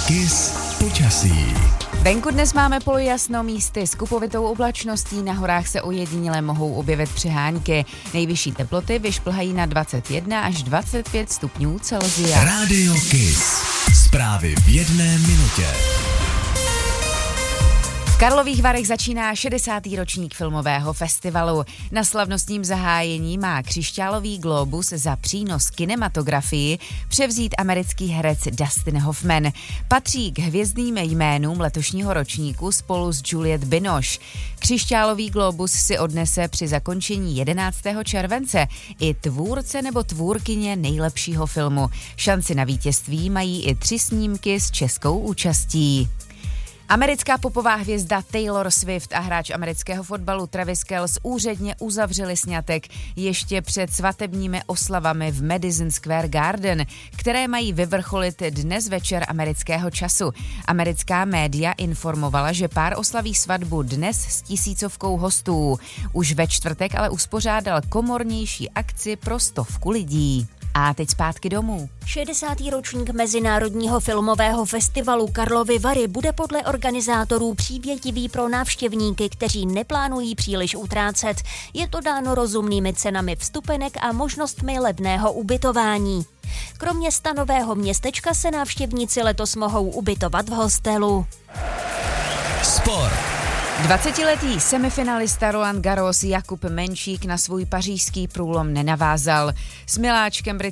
KIS počasí. Venku dnes máme polojasno, místy s kupovitou oblačností, na horách se ojediněle mohou objevit přehánky. Nejvyšší teploty vyšplhají na 21 až 25 stupňů Celsia. Rádio KIS. Zprávy v jedné minutě. V Karlových Varech začíná 60. ročník filmového festivalu. Na slavnostním zahájení má křišťálový glóbus za přínos kinematografii převzít americký herec Dustin Hoffman. Patří k hvězdným jménům letošního ročníku spolu s Juliette Binoche. Křišťálový glóbus si odnese při zakončení 11. července i tvůrce nebo tvůrkyně nejlepšího filmu. Šanci na vítězství mají i 3 snímky s českou účastí. Americká popová hvězda Taylor Swift a hráč amerického fotbalu Travis Kelce úředně uzavřeli sňatek ještě před svatebními oslavami v Madison Square Garden, které mají vyvrcholit dnes večer amerického času. Americká média informovala, že pár oslaví svatbu dnes s 1000 hostů. Už ve čtvrtek ale uspořádal komornější akci pro 100 lidí. A teď zpátky domů. 60. ročník Mezinárodního filmového festivalu Karlovy Vary bude podle organizátorů přívětivý pro návštěvníky, kteří neplánují příliš utrácet. Je to dáno rozumnými cenami vstupenek a možnostmi levného ubytování. Kromě stanového městečka se návštěvníci letos mohou ubytovat v hostelu. Sport. 20letý semifinalista Roland Garros Jakub Menšík na svůj pařížský průlom nenavázal. S miláčkem